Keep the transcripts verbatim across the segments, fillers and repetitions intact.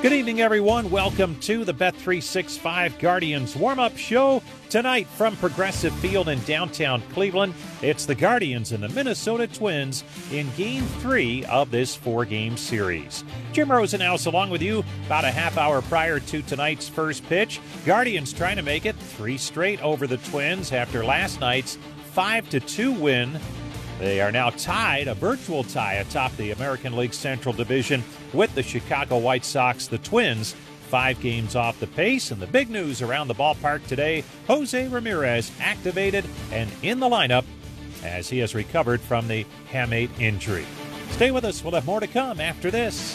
Good evening, everyone. Welcome to the Bet three sixty-five Guardians warm-up show. Tonight from Progressive Field in downtown Cleveland, it's the Guardians and the Minnesota Twins in Game three of this four-game series. Jim Rosenhaus along with you about a half hour prior to tonight's first pitch. Guardians trying to make it three straight over the Twins after last night's five to two win. They are now tied, a virtual tie atop the American League Central Division with the Chicago White Sox. The Twins, five games off the pace. And the big news around the ballpark today, Jose Ramirez activated and in the lineup as he has recovered from the hamate injury. Stay with us. We'll have more to come after this.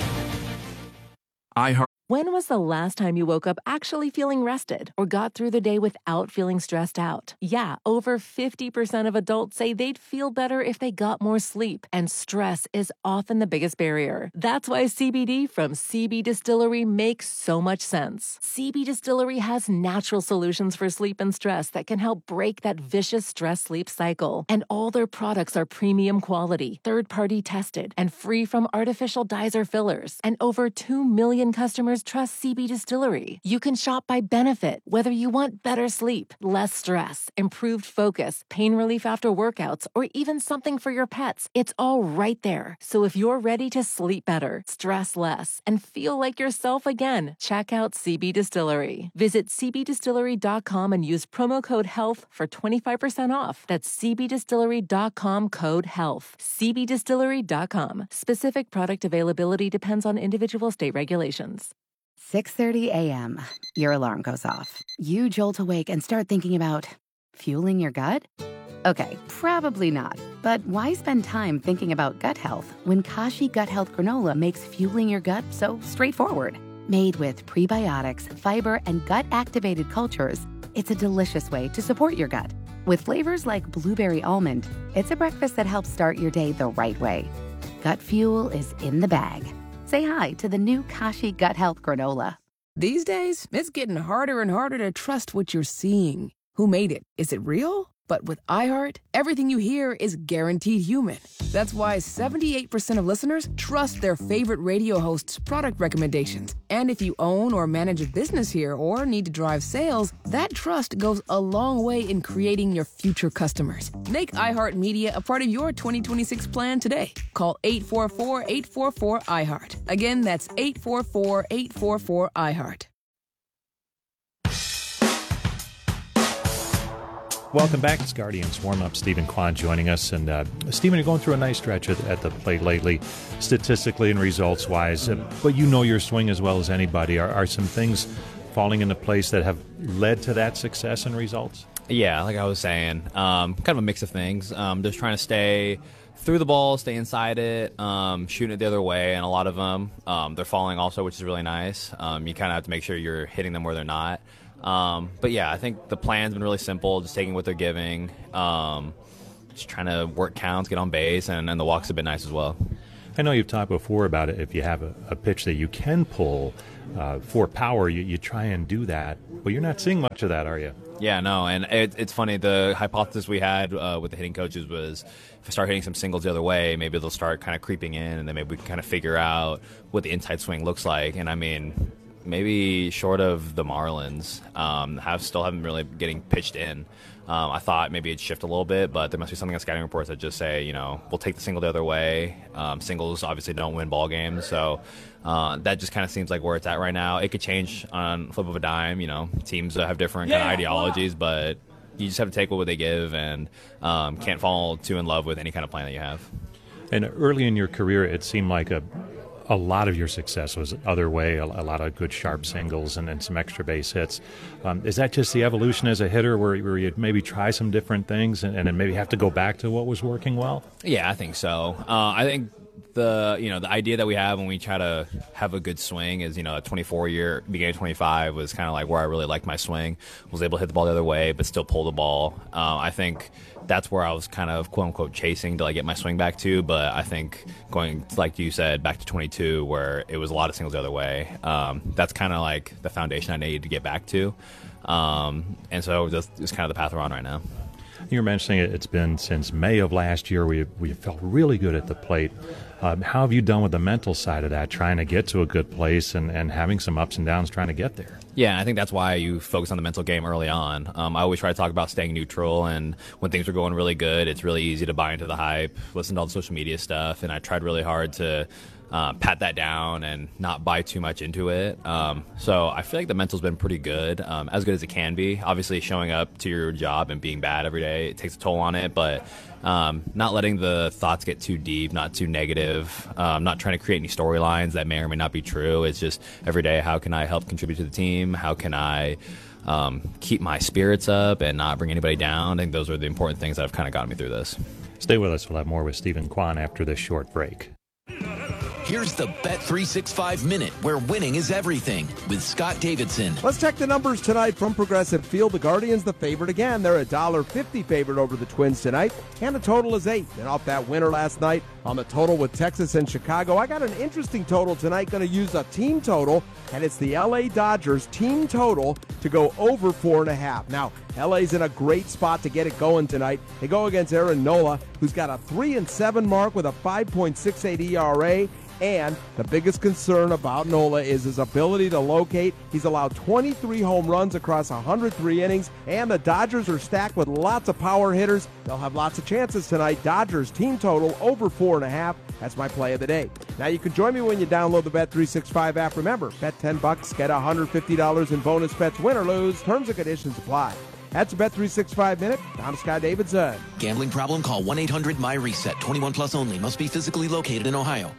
I heart. When was the last time you woke up actually feeling rested or got through the day without feeling stressed out? Yeah, over fifty percent of adults say they'd feel better if they got more sleep, and stress is often the biggest barrier. That's why C B D from C B Distillery makes so much sense. C B Distillery has natural solutions for sleep and stress that can help break that vicious stress-sleep cycle. And all their products are premium quality, third-party tested, and free from artificial dyes or fillers. And over two million customers trust C B Distillery. You can shop by benefit, whether you want better sleep, less stress, improved focus, pain relief after workouts, or even something for your pets. It's all right there. So if you're ready to sleep better, stress less, and feel like yourself again, check out C B Distillery. Visit c b distillery dot com and use promo code HEALTH for twenty-five percent off. That's c b distillery dot com code HEALTH. c b distillery dot com. Specific product availability depends on individual state regulations. six thirty a.m. Your alarm goes off. You jolt awake and start thinking about fueling your gut? Okay, probably not. But why spend time thinking about gut health when Kashi Gut Health Granola makes fueling your gut so straightforward? Made with prebiotics, fiber, and gut-activated cultures, it's a delicious way to support your gut. With flavors like blueberry almond, it's a breakfast that helps start your day the right way. Gut fuel is in the bag. Say hi to the new Kashi Gut Health Granola. These days, it's getting harder and harder to trust what you're seeing. Who made it? Is it real? But with iHeart, everything you hear is guaranteed human. That's why seventy-eight percent of listeners trust their favorite radio hosts' product recommendations. And if you own or manage a business here or need to drive sales, that trust goes a long way in creating your future customers. Make iHeartMedia a part of your twenty twenty-six plan today. Call eight four four, eight four four, iHeart. Again, that's eight four four, eight four four, iHeart. Welcome back. It's Guardians warm-up. Stephen Kwan joining us. And, uh, Stephen, you're going through a nice stretch at, at the plate lately, statistically and results-wise. Uh, but you know your swing as well as anybody. Are, are some things falling into place that have led to that success and results? Yeah, like I was saying, um, kind of a mix of things. Um, just trying to stay through the ball, stay inside it, um, shooting it the other way, and a lot of them, um, they're falling also, which is really nice. Um, you kind of have to make sure you're hitting them where they're not. Um, but yeah, I think the plan's been really simple, just taking what they're giving, um, just trying to work counts, get on base, and, and the walks have been nice as well. I know you've talked before about it. If you have a, a pitch that you can pull uh, for power, you, you try and do that, but you're not seeing much of that, are you? Yeah, no, and it, it's funny, the hypothesis we had uh, with the hitting coaches was if I start hitting some singles the other way, maybe they'll start kind of creeping in, and then maybe we can kind of figure out what the inside swing looks like, and I mean, maybe short of the Marlins, um, have still haven't really getting pitched in. Um, I thought maybe it'd shift a little bit, but there must be something on scouting reports that just say, you know, we'll take the single the other way. Um, singles obviously don't win ball games, so uh, that just kind of seems like where it's at right now. It could change on the flip of a dime. You know, teams have different yeah, kind of ideologies, wow. but you just have to take what they give and um, can't fall too in love with any kind of plan that you have. And early in your career, it seemed like a a lot of your success was other way, a, a lot of good sharp singles and then some extra base hits. Um, is that just the evolution as a hitter where, where you maybe try some different things and, and then maybe have to go back to what was working well? Yeah, I think so. Uh, I think the you know the idea that we have when we try to have a good swing is, you know, a twenty-four year, beginning of twenty-five was kind of like where I really liked my swing, was able to hit the ball the other way but still pull the ball. Uh, I think that's where I was kind of quote unquote chasing to like get my swing back to, but I think going, like you said, back to twenty-two where it was a lot of singles the other way, um, that's kind of like the foundation I needed to get back to, um, and so that's, that's kind of the path we're on right now. You were mentioning it, it's been since May of last year we we felt really good at the plate. Um, how have you done with the mental side of that, trying to get to a good place and, and having some ups and downs trying to get there? Yeah, I think that's why you focus on the mental game early on. Um, I always try to talk about staying neutral, and when things are going really good, it's really easy to buy into the hype, listen to all the social media stuff, and I tried really hard to uh, pat that down and not buy too much into it. Um, so I feel like the mental's been pretty good, um, as good as it can be. Obviously, showing up to your job and being bad every day, it takes a toll on it, but um, not letting the thoughts get too deep, not too negative, um, not trying to create any storylines that may or may not be true. It's just every day, how can I help contribute to the team? How can I um, keep my spirits up and not bring anybody down? I think those are the important things that have kind of gotten me through this. Stay with us. We'll have more with Stephen Kwan after this short break. Here's the Bet three sixty-five Minute, where winning is everything, with Scott Davidson. Let's check the numbers tonight from Progressive Field. The Guardians, the favorite again. They're a one dollar fifty favorite over the Twins tonight, and the total is eight. And off that winner last night on the total with Texas and Chicago, I got an interesting total tonight. Going to use a team total, and it's the L A Dodgers team total to go over four and a half. Now, L A's in a great spot to get it going tonight. They go against Aaron Nola, who's got a three and seven mark with a five point six eight E R A. And the biggest concern about Nola is his ability to locate. He's allowed twenty-three home runs across one hundred three innings, and the Dodgers are stacked with lots of power hitters. They'll have lots of chances tonight. Dodgers team total over four and a half. That's my play of the day. Now you can join me when you download the Bet three sixty-five app. Remember, bet ten bucks, get one hundred fifty dollars in bonus bets, win or lose. Terms and conditions apply. That's a Bet three sixty-five Minute. I'm Scott Davidson. Gambling problem? Call one eight hundred M Y reset. twenty-one plus only. Must be physically located in Ohio.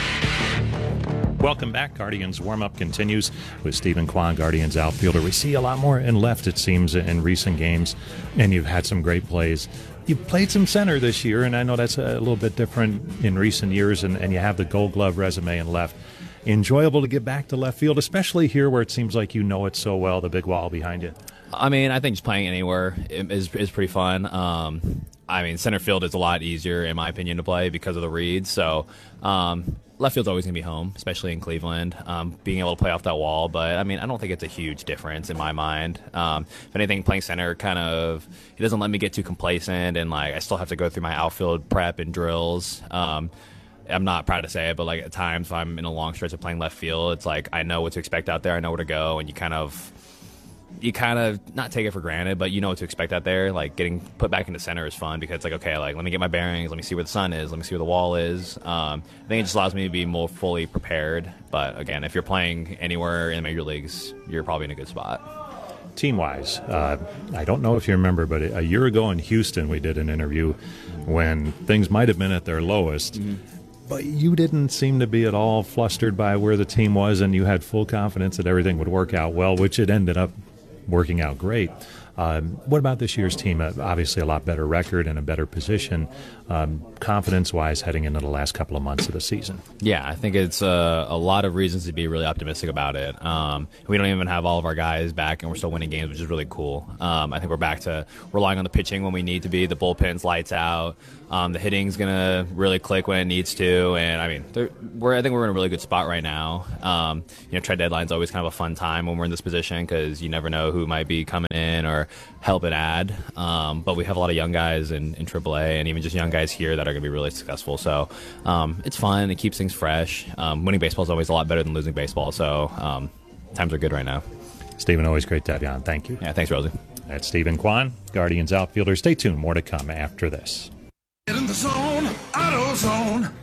Welcome back. Guardians warm-up continues with Stephen Kwan, Guardians outfielder. We see a lot more in left, it seems, in recent games, and you've had some great plays. You've played some center this year, and I know that's a little bit different in recent years, and, and you have the Gold Glove resume in left. Enjoyable to get back to left field, especially here where it seems like you know it so well, the big wall behind you. I mean, I think just playing anywhere is is pretty fun. Um, I mean, center field is a lot easier, in my opinion, to play because of the reads. So um, left field's always going to be home, especially in Cleveland, um, being able to play off that wall. But, I mean, I don't think it's a huge difference in my mind. Um, if anything, playing center kind of – it doesn't let me get too complacent, and, like, I still have to go through my outfield prep and drills. Um I'm not proud to say it, but like at times if I'm in a long stretch of playing left field, it's like I know what to expect out there. I know where to go, and you kind of you kind of not take it for granted, but you know what to expect out there. Like getting put back into center is fun because it's like, okay, like let me get my bearings, let me see where the sun is, let me see where the wall is. Um, I think it just allows me to be more fully prepared. But again, if you're playing anywhere in the major leagues, you're probably in a good spot. Team-wise, uh, I don't know if you remember, but a year ago in Houston, we did an interview when things might have been at their lowest. Mm-hmm. But you didn't seem to be at all flustered by where the team was, and you had full confidence that everything would work out well, which it ended up working out great. Um, what about this year's team? Uh, obviously a lot better record and a better position, um, confidence-wise, heading into the last couple of months of the season. Yeah, I think it's uh, a lot of reasons to be really optimistic about it. Um, we don't even have all of our guys back, and we're still winning games, which is really cool. Um, I think we're back to relying on the pitching when we need to be. The bullpen's lights out. Um, the hitting's going to really click when it needs to. And, I mean, we're, I think we're in a really good spot right now. Um, you know, trade deadline's always kind of a fun time when we're in this position because you never know who might be coming in or help it add. Um, but we have a lot of young guys in, in triple A and even just young guys here that are going to be really successful. So um, it's fun. It keeps things fresh. Um, winning baseball is always a lot better than losing baseball. So um, times are good right now. Stephen, always great to have you on. Thank you. Yeah, thanks, Rosie. That's Stephen Kwan, Guardians outfielder. Stay tuned. More to come after this. Get in the zone, AutoZone.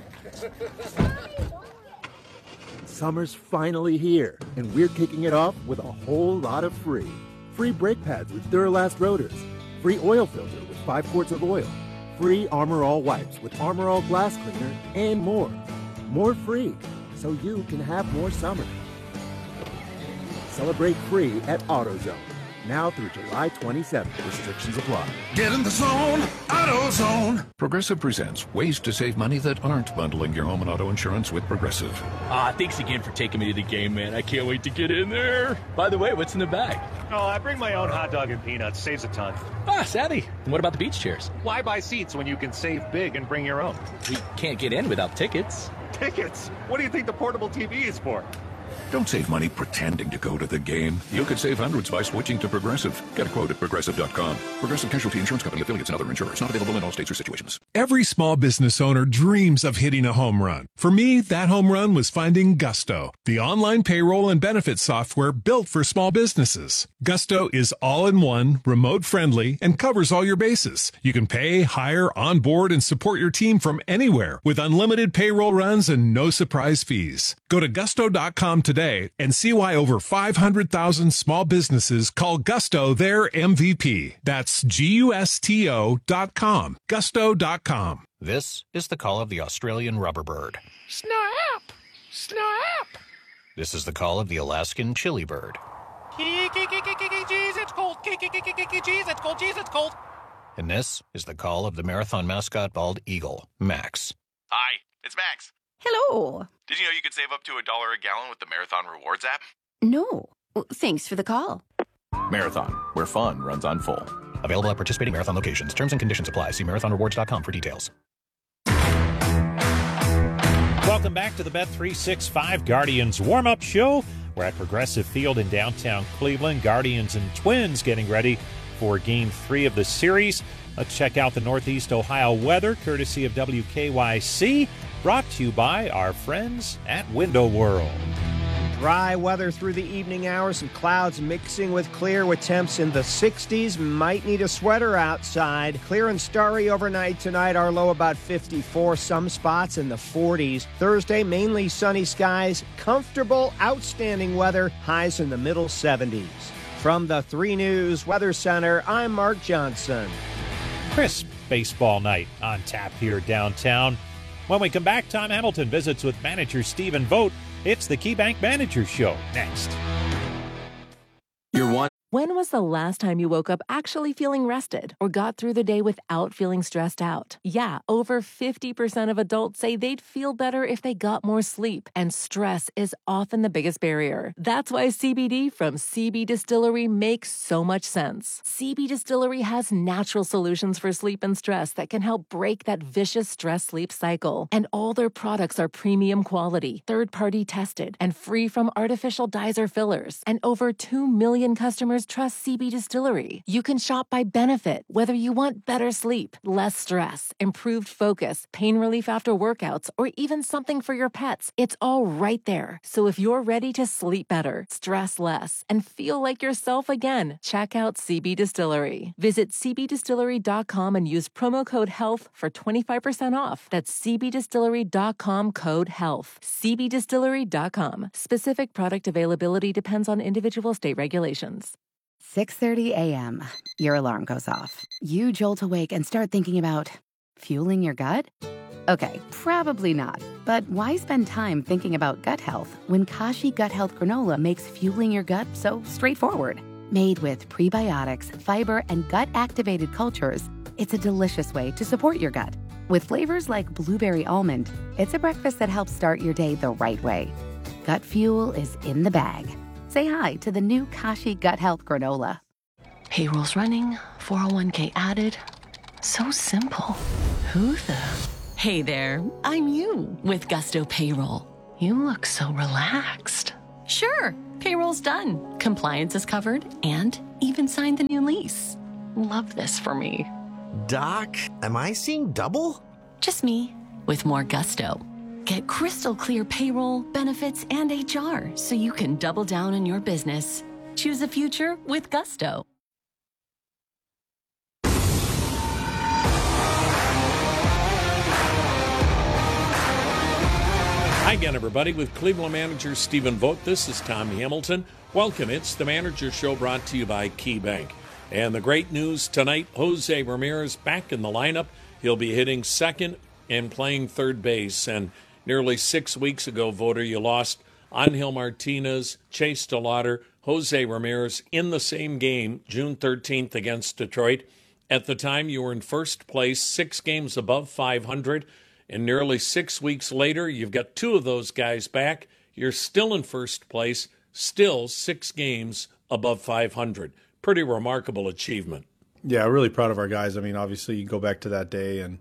Summer's finally here, and we're kicking it off with a whole lot of free. Free brake pads with Duralast rotors. Free oil filter with five quarts of oil. Free Armor All wipes with Armor All glass cleaner, and more. More free, so you can have more summer. Celebrate free at AutoZone. Now through July twenty-seventh. Restrictions apply. Get in the zone, AutoZone. Progressive presents ways to save money that aren't bundling your home and auto insurance with Progressive. Ah, thanks again for taking me to the game, man. I can't wait to get in there. By the way, what's in the bag? Oh, I bring my own hot dog and peanuts. Saves a ton. Ah, savvy. And what about the beach chairs? Why buy seats when you can save big and bring your own? We can't get in without tickets. Tickets? What do you think the portable T V is for? Don't save money pretending to go to the game. You could save hundreds by switching to Progressive. Get a quote at progressive dot com. Progressive Casualty Insurance Company, affiliates, and other insurers. Not available in all states or situations. Every small business owner dreams of hitting a home run. For me, that home run was finding Gusto, the online payroll and benefits software built for small businesses. Gusto is all-in-one, remote-friendly, and covers all your bases. You can pay, hire, onboard, and support your team from anywhere with unlimited payroll runs and no surprise fees. Go to gusto dot com today and see why over five hundred thousand small businesses call Gusto their M V P. That's G U S T O dot com. Gusto dot com. This is the call of the Australian rubber bird. Snap! Snap! This is the call of the Alaskan chili bird. Jeez, it's cold. Jeez, it's cold. Jeez, it's cold. And this is the call of the marathon mascot bald eagle, Max. Hi, it's Max. Hello. Did you know you could save up to a dollar a gallon with the Marathon Rewards app? No. Thanks for the call. Marathon, where fun runs on full. Available at participating Marathon locations. Terms and conditions apply. See marathon rewards dot com for details. Welcome back to the Bet three sixty-five Guardians warm-up show. We're at Progressive Field in downtown Cleveland. Guardians and Twins getting ready for Game three of the series. Let's check out the Northeast Ohio weather, courtesy of W K Y C, brought to you by our friends at Window World. Dry weather through the evening hours, some clouds mixing with clear with temps in the sixties. Might need a sweater outside. Clear and starry overnight tonight. Our low about fifty-four, some spots in the forties. Thursday, mainly sunny skies. Comfortable, outstanding weather. Highs in the middle seventies. From the three News Weather Center, I'm Mark Johnson. Crisp baseball night on tap here downtown. When we come back, Tom Hamilton visits with manager Stephen Vogt. It's the KeyBank Manager Show next. You're one. When was the last time you woke up actually feeling rested or got through the day without feeling stressed out? Yeah, over fifty percent of adults say they'd feel better if they got more sleep, and stress is often the biggest barrier. That's why C B D from C B Distillery makes so much sense. C B Distillery has natural solutions for sleep and stress that can help break that vicious stress-sleep cycle. And all their products are premium quality, third-party tested, and free from artificial dyes or fillers. And over two million customers trust C B Distillery. You can shop by benefit, whether you want better sleep, less stress, improved focus, pain relief after workouts, or even something for your pets. It's all right there. So if you're ready to sleep better, stress less, and feel like yourself again, check out C B Distillery. Visit c b distillery dot com and use promo code HEALTH for twenty-five percent off. That's c b distillery dot com code HEALTH. c b distillery dot com. Specific product availability depends on individual state regulations. six thirty a.m. Your alarm goes off. You jolt awake and start thinking about fueling your gut? Okay, probably not. But why spend time thinking about gut health when Kashi Gut Health Granola makes fueling your gut so straightforward? Made with prebiotics, fiber, and gut-activated cultures, it's a delicious way to support your gut. With flavors like blueberry almond, it's a breakfast that helps start your day the right way. Gut fuel is in the bag. Say hi to the new Kashi Gut Health Granola. Payroll's running, four oh one k added. So simple. Who the? Hey there, I'm you with Gusto Payroll. You look so relaxed. Sure, payroll's done. Compliance is covered and even signed the new lease. Love this for me. Doc, am I seeing double? Just me with more Gusto. Get crystal clear payroll, benefits, and H R so you can double down on your business. Choose a future with Gusto. Hi again, everybody. With Cleveland manager Stephen Vogt, this is Tom Hamilton. Welcome. It's the Manager Show brought to you by KeyBank. And the great news tonight, Jose Ramirez back in the lineup. He'll be hitting second and playing third base. And nearly six weeks ago, voter, you lost Angel Martinez, Chase DeLauder, Jose Ramirez in the same game, June thirteenth against Detroit. At the time, you were in first place, six games above five hundred. And nearly six weeks later, you've got two of those guys back. You're still in first place, still six games above five hundred. Pretty remarkable achievement. Yeah, really proud of our guys. I mean, obviously, you go back to that day and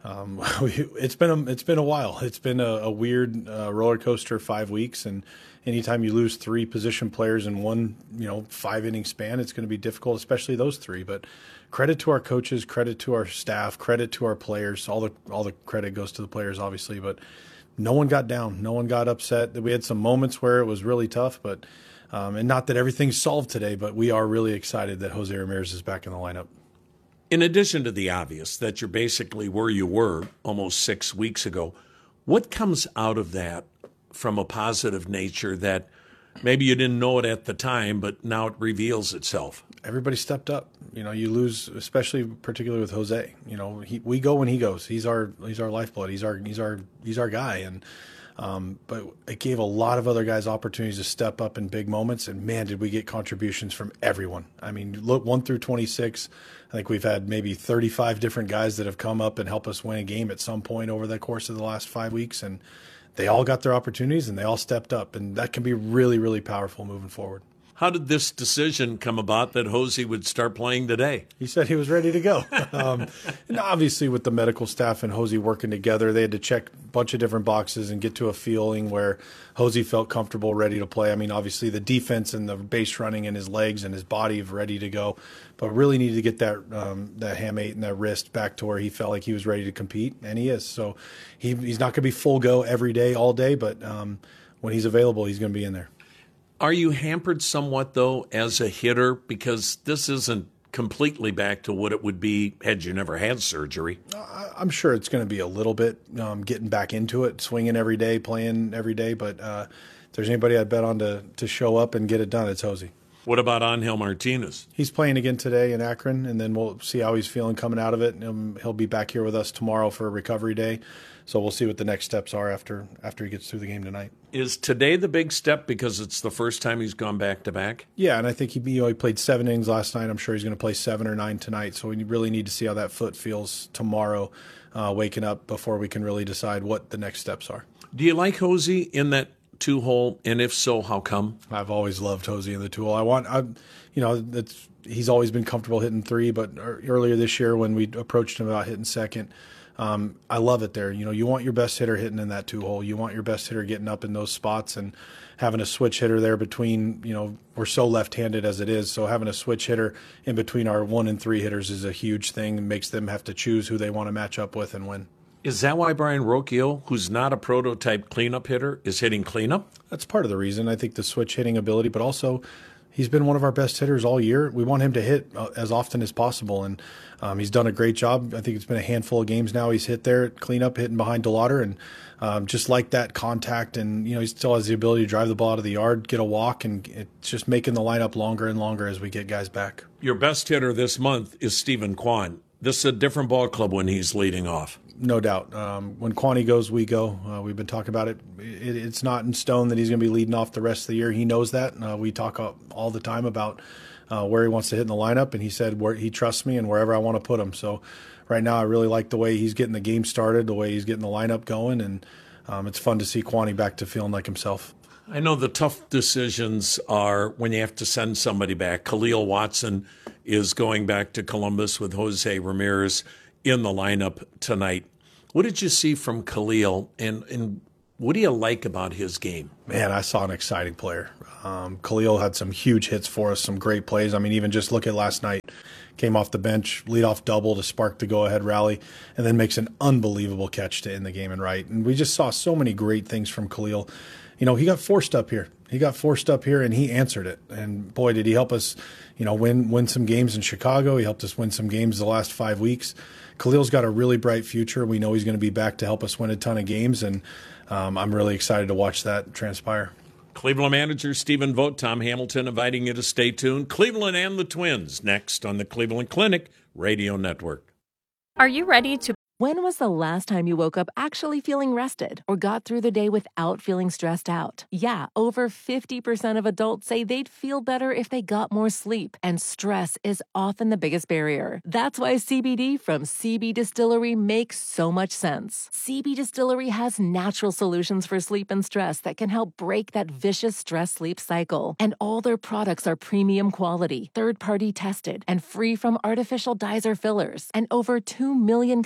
Um, it's been a, it's been a while. It's been a, a weird uh, roller coaster five weeks, and anytime you lose three position players in one, you know, five inning span, it's going to be difficult, especially those three. But credit to our coaches, credit to our staff, credit to our players. All the all the credit goes to the players, obviously, but no one got down, no one got upset. We had some moments where it was really tough, but um, and not that everything's solved today, but we are really excited that Jose Ramirez is back in the lineup. In addition to the obvious that you're basically where you were almost six weeks ago, what comes out of that from a positive nature that maybe you didn't know it at the time, but now it reveals itself? Everybody stepped up. You know, you lose, especially particularly with Jose. You know, he, we go when he goes. He's our he's our lifeblood. He's our he's our he's our guy. And um, but it gave a lot of other guys opportunities to step up in big moments. And man, did we get contributions from everyone. I mean, look, one through twenty-six. I think we've had maybe thirty-five different guys that have come up and helped us win a game at some point over the course of the last five weeks. And they all got their opportunities and they all stepped up. And that can be really, really powerful moving forward. How did this decision come about that Jose would start playing today? He said he was ready to go. um, and obviously with the medical staff and Jose working together, they had to check a bunch of different boxes and get to a feeling where Jose felt comfortable, ready to play. I mean, obviously the defense and the base running and his legs and his body are ready to go, but really needed to get that um, that hamate and that wrist back to where he felt like he was ready to compete, and he is. So he, he's not going to be full go every day, all day, but um, when he's available, he's going to be in there. Are you hampered somewhat, though, as a hitter? Because this isn't completely back to what it would be had you never had surgery. I'm sure it's going to be a little bit um, getting back into it, swinging every day, playing every day. But uh, if there's anybody I'd bet on to, to show up and get it done, it's Jose. What about Angel Martinez? He's playing again today in Akron, and then we'll see how he's feeling coming out of it. Um, he'll be back here with us tomorrow for a recovery day. So we'll see what the next steps are after after he gets through the game tonight. Is today the big step because it's the first time he's gone back-to-back? Yeah, and I think he, you know, he played seven innings last night. I'm sure he's going to play seven or nine tonight. So we really need to see how that foot feels tomorrow, uh, waking up, before we can really decide what the next steps are. Do you like Jose in that two-hole, and if so, how come? I've always loved Jose in the two-hole. I want, I, you know, that's, he's always been comfortable hitting three, but earlier this year when we approached him about hitting second, Um, I love it there. You know, you want your best hitter hitting in that two hole. You want your best hitter getting up in those spots and having a switch hitter there between, you know, we're so left-handed as it is. So having a switch hitter in between our one and three hitters is a huge thing and makes them have to choose who they want to match up with and win. Is that why Brian Rocchio, who's not a prototype cleanup hitter, is hitting cleanup? That's part of the reason. I think the switch hitting ability, but also he's been one of our best hitters all year. We want him to hit as often as possible, and um, he's done a great job. I think it's been a handful of games now he's hit there at cleanup, hitting behind DeLauder, and um, just like that contact, and you know he still has the ability to drive the ball out of the yard, get a walk, and it's just making the lineup longer and longer as we get guys back. Your best hitter this month is Stephen Kwan. This is a different ball club when he's leading off. No doubt. Um, when Kwani goes, we go. Uh, we've been talking about it. it. It's not in stone that he's going to be leading off the rest of the year. He knows that. Uh, we talk all the time about uh, where he wants to hit in the lineup, and he said where he trusts me and wherever I want to put him. So right now I really like the way he's getting the game started, the way he's getting the lineup going, and um, it's fun to see Kwani back to feeling like himself. I know the tough decisions are when you have to send somebody back. Khalil Watson is going back to Columbus with Jose Ramirez in the lineup tonight. What did you see from Khalil, and, and what do you like about his game? Man, I saw an exciting player. Um, Khalil had some huge hits for us, some great plays. I mean, even just look at last night. Came off the bench, leadoff double to spark the go-ahead rally, and then makes an unbelievable catch to end the game and right. And we just saw so many great things from Khalil. You know, he got forced up here. He got forced up here, and he answered it. And, boy, did he help us, you know, win win some games in Chicago. He helped us win some games the last five weeks. Khalil's got a really bright future. We know he's going to be back to help us win a ton of games, and um, I'm really excited to watch that transpire. Cleveland manager Stephen Vogt, Tom Hamilton inviting you to stay tuned. Cleveland and the Twins next on the Cleveland Clinic Radio Network. Are you ready to... When was the last time you woke up actually feeling rested or got through the day without feeling stressed out? Yeah, over fifty percent of adults say they'd feel better if they got more sleep, and stress is often the biggest barrier. That's why C B D from C B Distillery makes so much sense. C B Distillery has natural solutions for sleep and stress that can help break that vicious stress-sleep cycle. And all their products are premium quality, third-party tested, and free from artificial dyes or fillers. And over two million customers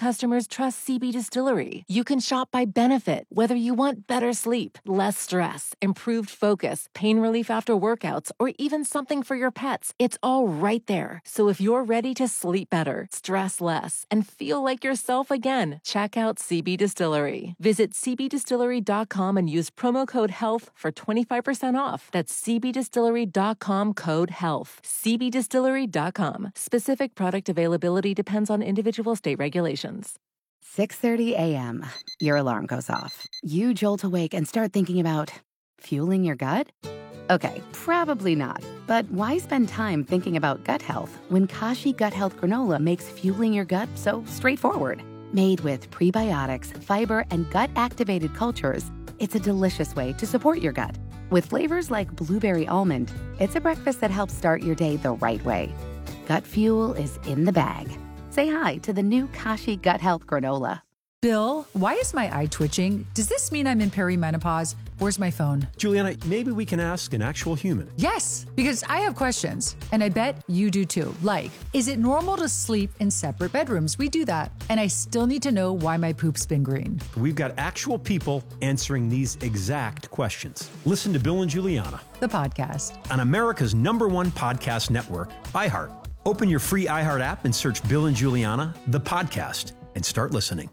customers trust C B Distillery. You can shop by benefit, whether you want better sleep, less stress, improved focus, pain relief after workouts, or even something for your pets. It's all right there. So if you're ready to sleep better, stress less, and feel like yourself again, check out C B Distillery. Visit c b distillery dot com and use promo code HEALTH for twenty-five percent off. That's c b distillery dot com code HEALTH. c b distillery dot com. Specific product availability depends on individual state regulations. six thirty a.m. Your alarm goes off. You jolt awake and start thinking about fueling your gut? Okay, probably not. But why spend time thinking about gut health when Kashi Gut Health Granola makes fueling your gut so straightforward? Made with prebiotics, fiber, and gut-activated cultures, it's a delicious way to support your gut. With flavors like blueberry almond, it's a breakfast that helps start your day the right way. Gut fuel is in the bag. Say hi to the new Kashi Gut Health Granola. Bill, why is my eye twitching? Does this mean I'm in perimenopause? Where's my phone? Juliana, maybe we can ask an actual human. Yes, because I have questions, and I bet you do too. Like, is it normal to sleep in separate bedrooms? We do that. And I still need to know why my poop's been green. We've got actual people answering these exact questions. Listen to Bill and Juliana, the podcast, on America's number one podcast network, iHeart. Open your free iHeart app and search Bill and Juliana, the podcast, and start listening.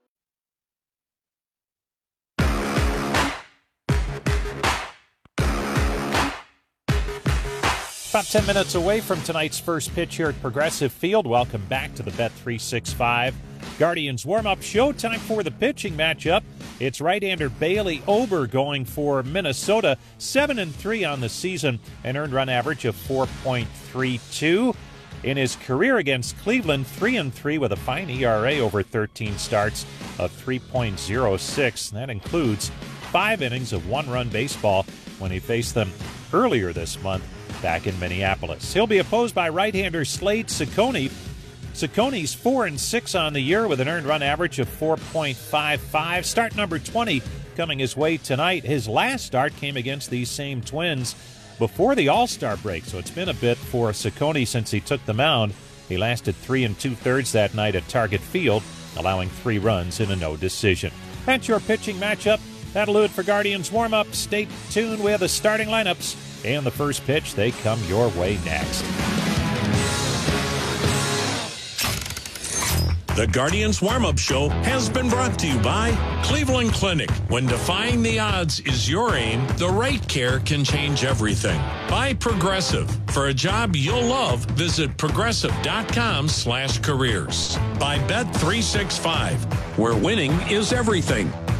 About ten minutes away from tonight's first pitch here at Progressive Field. Welcome back to the Bet three sixty-five Guardians warm-up show. Time for the pitching matchup. It's right-hander Bailey Ober going for Minnesota. seven and three on the season, an earned run average of four point three two. In his career against Cleveland, three and three with a fine E R A over thirteen starts of three point oh six. That includes five innings of one-run baseball when he faced them earlier this month back in Minneapolis. He'll be opposed by right-hander Slade Cecconi. Cecconi's four and six on the year with an earned run average of four point five five. Start number twenty coming his way tonight. His last start came against these same Twins before the All-Star break, so it's been a bit for Cecconi since he took the mound. He lasted three and two-thirds that night at Target Field, allowing three runs in a no decision. That's your pitching matchup. That'll do it for Guardians warm-up. Stay tuned. We have the starting lineups and the first pitch. They come your way next. The Guardians warm-up show has been brought to you by Cleveland Clinic. When defying the odds is your aim, the right care can change everything. By Progressive. For a job you'll love, visit progressive.com slash careers. By Bet three sixty-five, where winning is everything.